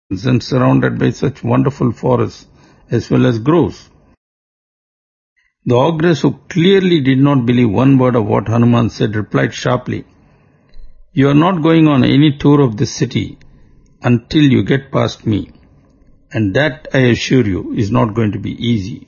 and surrounded by such wonderful forests as well as groves. The ogress, who clearly did not believe one word of what Hanuman said, replied sharply, "You are not going on any tour of this city until you get past me, and that, I assure you, is not going to be easy."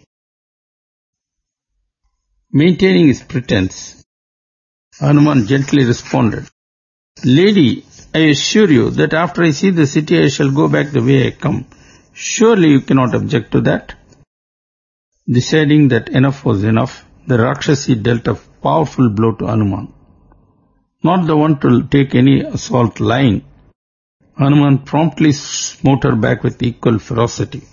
Maintaining his pretense, Hanuman gently responded, "Lady, I assure you that after I see the city I shall go back the way I come. Surely you cannot object to that." Deciding that enough was enough, the Rakshasi dealt a powerful blow to Hanuman. Not the one to take any assault lying, Hanuman promptly smote her back with equal ferocity.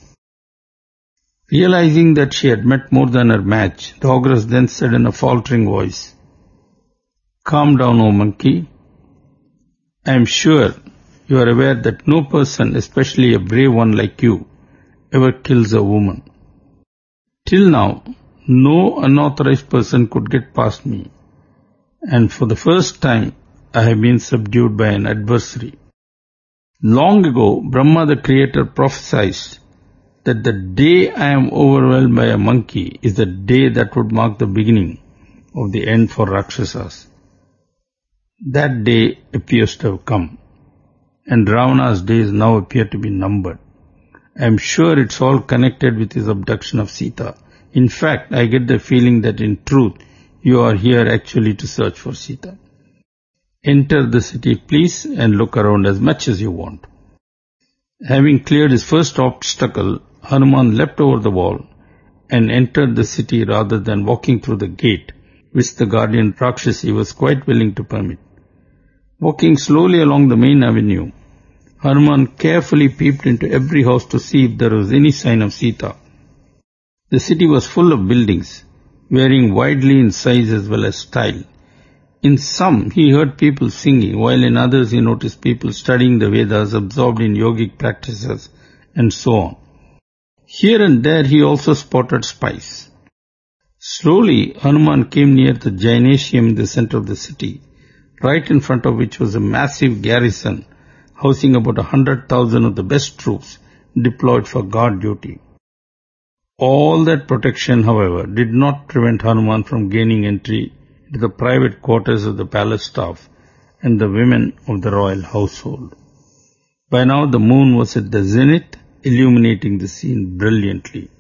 Realizing that she had met more than her match, the ogress then said in a faltering voice, "Calm down, O monkey. I am sure you are aware that no person, especially a brave one like you, ever kills a woman. Till now, no unauthorized person could get past me, and for the first time I have been subdued by an adversary. Long ago, Brahma the Creator prophesied that the day I am overwhelmed by a monkey is the day that would mark the beginning of the end for Rakshasas. That day appears to have come, and Ravana's days now appear to be numbered. I am sure it's all connected with his abduction of Sita. In fact, I get the feeling that in truth, you are here actually to search for Sita. Enter the city, please, and look around as much as you want." Having cleared his first obstacle, Hanuman leapt over the wall and entered the city rather than walking through the gate, which the guardian Rakshasi was quite willing to permit. Walking slowly along the main avenue, Hanuman carefully peeped into every house to see if there was any sign of Sita. The city was full of buildings, varying widely in size as well as style. In some, he heard people singing, while in others he noticed people studying the Vedas, absorbed in yogic practices, and so on. Here and there he also spotted spies. Slowly, Hanuman came near the Gymnasium in the center of the city, right in front of which was a massive garrison housing about 100,000 of the best troops deployed for guard duty. All that protection, however, did not prevent Hanuman from gaining entry into the private quarters of the palace staff and the women of the royal household. By now the moon was at the zenith, illuminating the scene brilliantly.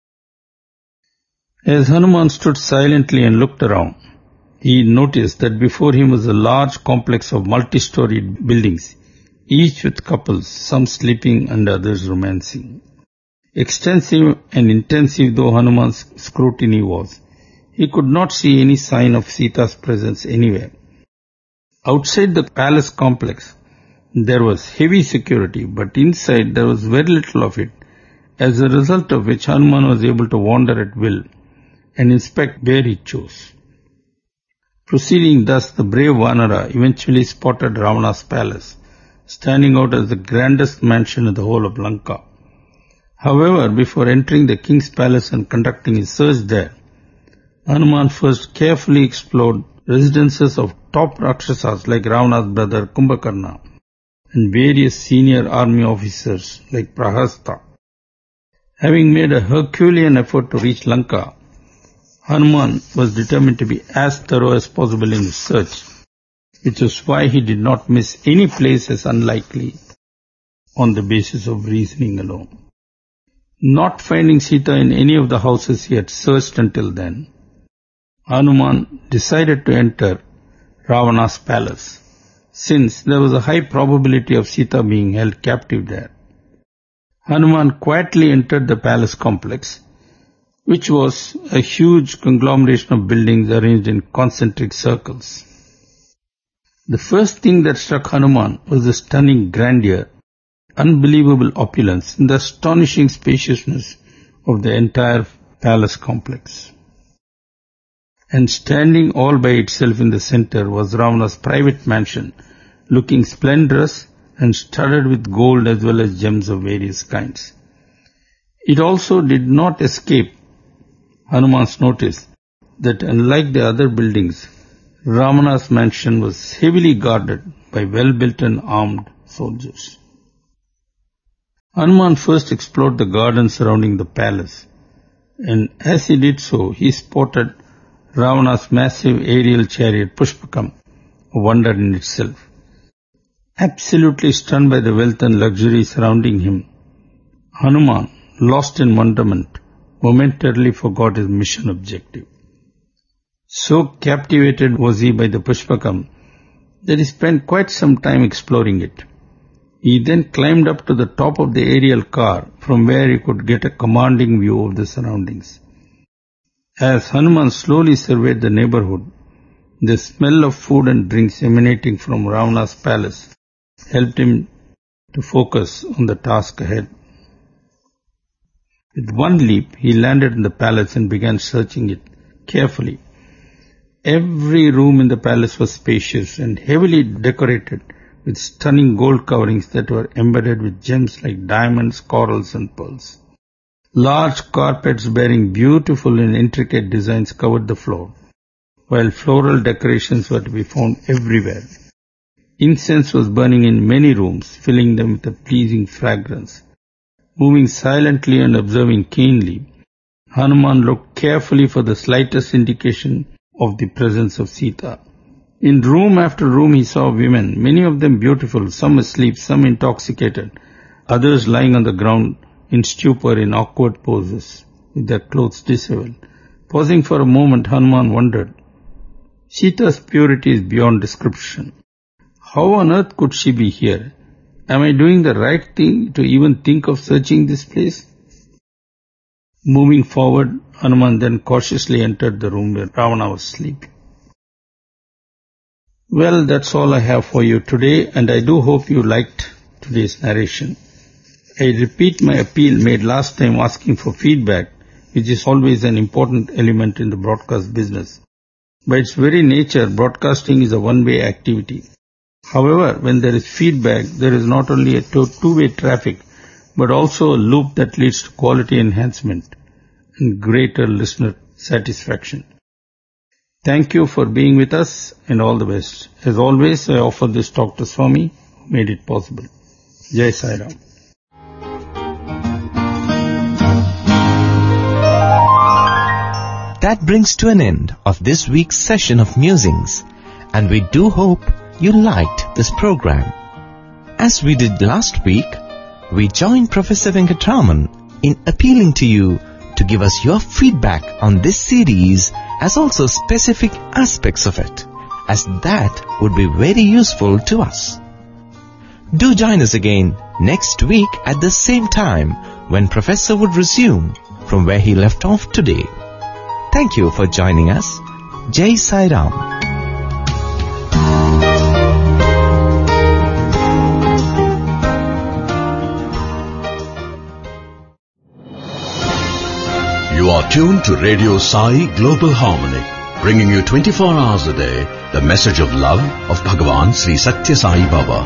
As Hanuman stood silently and looked around, he noticed that before him was a large complex of multi-storied buildings, each with couples, some sleeping and others romancing. Extensive and intensive though Hanuman's scrutiny was, he could not see any sign of Sita's presence anywhere. Outside the palace complex, there was heavy security, but inside there was very little of it, as a result of which Hanuman was able to wander at will and inspect where he chose. Proceeding thus, the brave Vanara eventually spotted Ravana's palace, standing out as the grandest mansion in the whole of Lanka. However, before entering the king's palace and conducting his search there, Hanuman first carefully explored residences of top Rakshasas like Ravana's brother Kumbhakarna and various senior army officers like Prahasta. Having made a Herculean effort to reach Lanka, Hanuman was determined to be as thorough as possible in his search, which was why he did not miss any place as unlikely on the basis of reasoning alone. Not finding Sita in any of the houses he had searched until then, Hanuman decided to enter Ravana's palace, since there was a high probability of Sita being held captive there. Hanuman quietly entered the palace complex, which was a huge conglomeration of buildings arranged in concentric circles. The first thing that struck Hanuman was the stunning grandeur, unbelievable opulence, and the astonishing spaciousness of the entire palace complex. And standing all by itself in the center was Ravana's private mansion, looking splendorous and studded with gold as well as gems of various kinds. It also did not escape Hanuman's notice that unlike the other buildings, Ravana's mansion was heavily guarded by well-built and armed soldiers. Hanuman first explored the garden surrounding the palace, and as he did so, he spotted Ravana's massive aerial chariot Pushpakam, a wonder in itself. Absolutely stunned by the wealth and luxury surrounding him, Hanuman, lost in wonderment, momentarily forgot his mission objective. So captivated was he by the Pushpakam that he spent quite some time exploring it. He then climbed up to the top of the aerial car from where he could get a commanding view of the surroundings. As Hanuman slowly surveyed the neighborhood, the smell of food and drinks emanating from Ravana's palace helped him to focus on the task ahead. With one leap, he landed in the palace and began searching it carefully. Every room in the palace was spacious and heavily decorated with stunning gold coverings that were embedded with gems like diamonds, corals, and pearls. Large carpets bearing beautiful and intricate designs covered the floor, while floral decorations were to be found everywhere. Incense was burning in many rooms, filling them with a pleasing fragrance. Moving silently and observing keenly, Hanuman looked carefully for the slightest indication of the presence of Sita. In room after room he saw women, many of them beautiful, some asleep, some intoxicated, others lying on the ground in stupor in awkward poses, with their clothes disheveled. Pausing for a moment, Hanuman wondered, Sita's purity is beyond description. How on earth could she be here? Am I doing the right thing to even think of searching this place? Moving forward, Hanuman then cautiously entered the room where Ravana was sleeping. Well, that's all I have for you today, and I do hope you liked today's narration. I repeat my appeal made last time asking for feedback, which is always an important element in the broadcast business. By its very nature, broadcasting is a one-way activity. However, when there is feedback, there is not only a two-way traffic, but also a loop that leads to quality enhancement and greater listener satisfaction. Thank you for being with us, and all the best. As always, I offer this talk to Swami, who made it possible. Jai Sai Ram. That brings to an end of this week's session of musings, and we do hope you liked this program. As we did last week, we joined Professor Venkatraman in appealing to you to give us your feedback on this series as also specific aspects of it, as that would be very useful to us. Do join us again next week at the same time when Professor would resume from where he left off today. Thank you for joining us. Jai Sai Ram. You are tuned to Radio Sai Global Harmony, bringing you 24 hours a day the message of love of Bhagavan Sri Satya Sai Baba.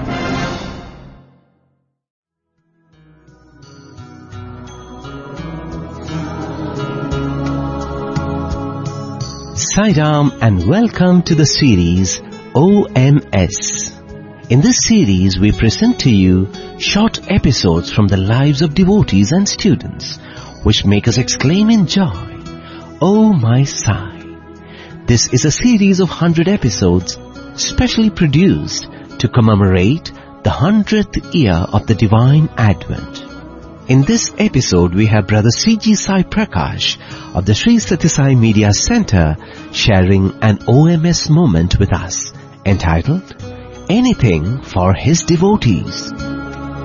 Sai Ram and welcome to the series OMS. In this series we present to you short episodes from the lives of devotees and students, which make us exclaim in joy, "Oh my Sai!" This is a series of 100 episodes specially produced to commemorate the 100th year of the Divine Advent. In this episode we have Brother C.G. Sai Prakash of the Sri Satya Sai Media Center sharing an OMS moment with us entitled, "Anything for His Devotees."